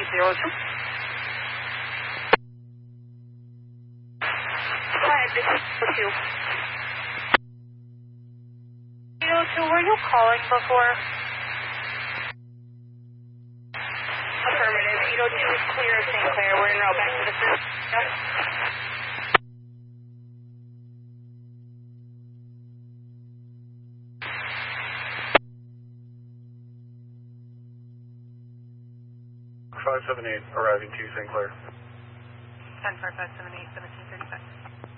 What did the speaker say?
802. Hi, this is 802. 802, were you calling before? Affirmative. 802 is clear of St. Clair. We're en route back to the center. Yep. Five seven eight arriving to St. Clair. 10-4578, 1735.